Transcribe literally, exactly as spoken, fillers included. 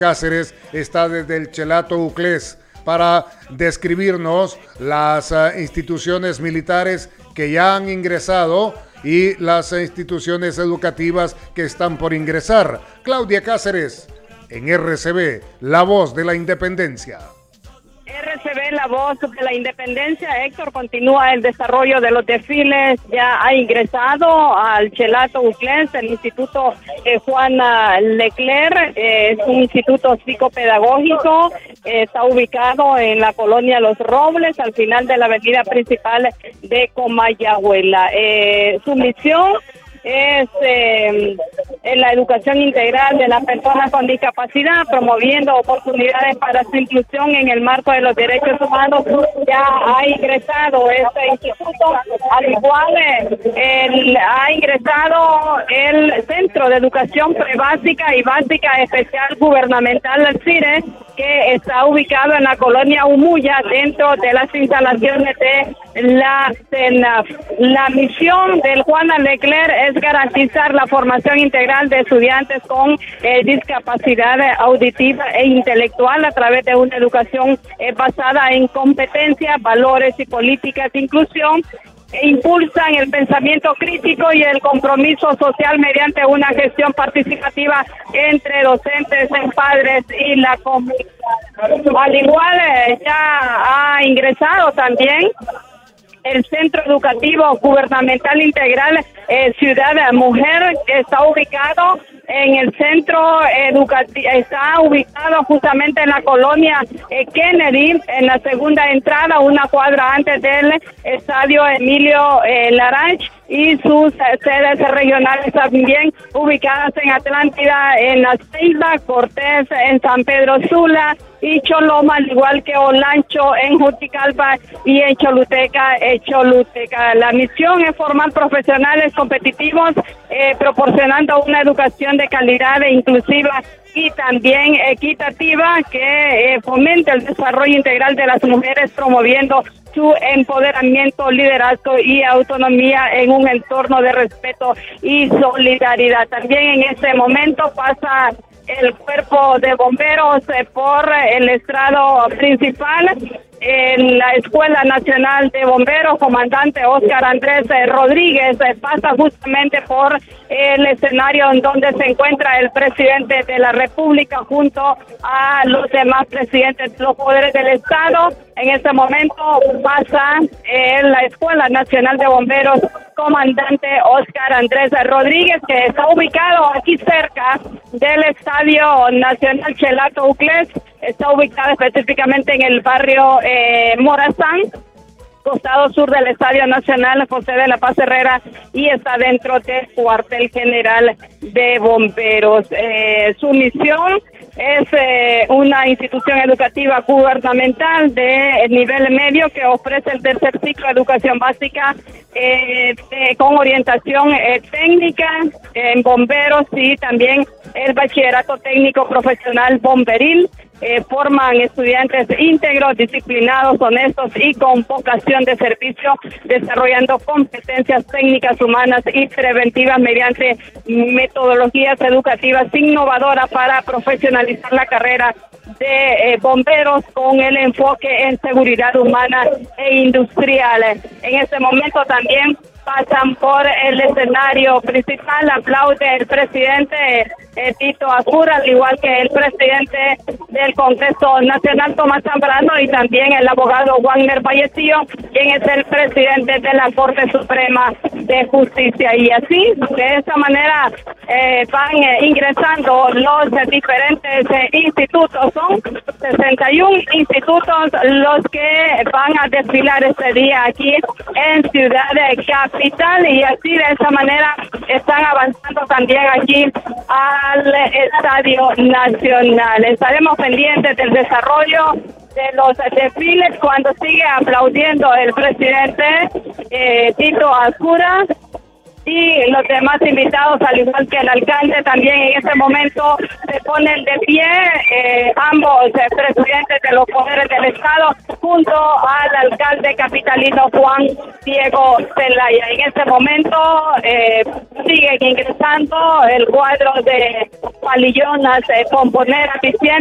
Cáceres está desde el Chelato Uclés para describirnos las uh, instituciones militares que ya han ingresado y las uh, instituciones educativas que están por ingresar. Claudia Cáceres, en R C B, la voz de la independencia. R C B, la voz de la independencia. Héctor, continúa el desarrollo de los desfiles. Ya ha ingresado al Chelato Uclés el Instituto eh, Juana Leclerc. Eh, es un instituto psicopedagógico. Eh, está ubicado en la colonia Los Robles, al final de la avenida principal de Comayagüela. Eh, su misión es eh, en la educación integral de las personas con discapacidad, promoviendo oportunidades para su inclusión en el marco de los derechos humanos. Ya ha ingresado este instituto, al igual el, ha ingresado el Centro de Educación Prebásica y Básica Especial Gubernamental CIRE, que está ubicado en la colonia Umuya, dentro de las instalaciones de la CENAF. La misión del Juana Leclerc es garantizar la formación integral de estudiantes con eh, discapacidad auditiva e intelectual a través de una educación eh, basada en competencias, valores y políticas de inclusión. E impulsan el pensamiento crítico y el compromiso social mediante una gestión participativa entre docentes, padres y la comunidad. Al igual, eh, ya ha ingresado también el Centro Educativo Gubernamental Integral eh, Ciudad Mujer, que está ubicado en el centro educativo, está ubicado justamente en la colonia eh, Kennedy, en la segunda entrada, una cuadra antes del estadio Emilio eh, Laranch, y sus eh, sedes regionales también ubicadas en Atlántida, en La Ceiba, Cortés, en San Pedro Sula y Choloma, al igual que Olancho en Juticalpa y en Choluteca, eh, Choluteca. La misión es formar profesionales competitivos, eh, proporcionando una educación de calidad e inclusiva y también equitativa que eh, fomente el desarrollo integral de las mujeres, promoviendo su empoderamiento, liderazgo y autonomía en un entorno de respeto y solidaridad. También en este momento pasa el cuerpo de bomberos eh, por el estrado principal en la Escuela Nacional de Bomberos. Comandante Óscar Andrés eh, Rodríguez eh, pasa justamente por el escenario en donde se encuentra el presidente de la República junto a los demás presidentes de los poderes del Estado. En este momento pasa en la Escuela Nacional de Bomberos comandante Óscar Andrés Rodríguez, que está ubicado aquí cerca del Estadio Nacional Chelato Uclés. Está ubicado específicamente en el barrio eh, Morazán, costado sur del Estadio Nacional José de la Paz Herrera, y está dentro del cuartel general de bomberos. Eh, su misión es eh, una institución educativa gubernamental de nivel medio que ofrece el tercer ciclo de educación básica eh, eh, con orientación eh, técnica en bomberos y también el bachillerato técnico profesional bomberil. Eh, forman estudiantes íntegros, disciplinados, honestos y con vocación de servicio, desarrollando competencias técnicas, humanas y preventivas mediante metodologías educativas innovadoras para profesionalizar la carrera de eh, bomberos con el enfoque en seguridad humana e industrial. En este momento también pasan por el escenario principal, aplaude el presidente eh, Tito Ascura, al igual que el presidente del Congreso Nacional, Tomás Zambrano, y también el abogado Wagner Vallecillo, quien es el presidente de la Corte Suprema de Justicia. Y así, de esa manera, eh, van eh, ingresando los eh, diferentes eh, institutos. Son sesenta y uno institutos los que van a desfilar este día aquí en Ciudad de Capital, y así de esa manera están avanzando también aquí al Estadio Nacional. Estaremos pendientes del desarrollo de los desfiles cuando sigue aplaudiendo el presidente eh, Tito Ascura y los demás invitados, al igual que el alcalde, también en este momento se ponen de pie. eh, ambos eh, presidentes de los poderes del Estado junto al alcalde capitalino Juan Diego Zelaya. En este momento eh, siguen ingresando el cuadro de palillonas, eh, pomponeras,